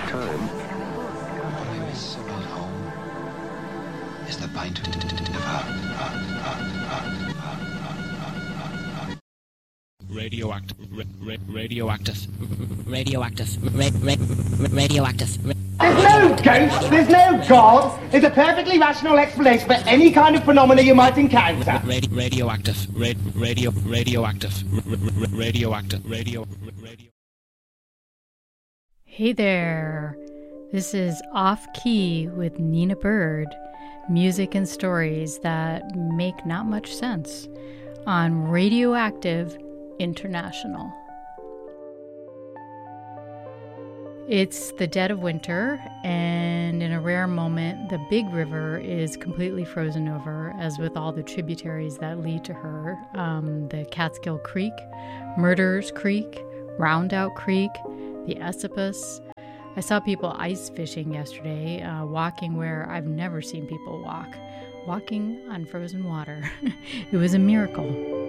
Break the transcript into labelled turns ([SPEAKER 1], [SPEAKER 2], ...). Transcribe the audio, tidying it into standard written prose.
[SPEAKER 1] time.
[SPEAKER 2] What I miss about home is the bite of
[SPEAKER 3] Radioactive.
[SPEAKER 4] There's no ghost, there's no God. There's a perfectly rational explanation for any kind of phenomena you might encounter.
[SPEAKER 3] Radioactive.
[SPEAKER 5] Hey there. This is Off Key with Nina Bird. Music and stories that make not much sense on Radioactive International. It's the dead of winter, and in a rare moment, the big river is completely frozen over, as with all the tributaries that lead to her. The Catskill Creek, Murderers Creek, Roundout Creek, the Esopus. I saw people ice fishing yesterday, walking where I've never seen people walk, walking on frozen water. It was a miracle.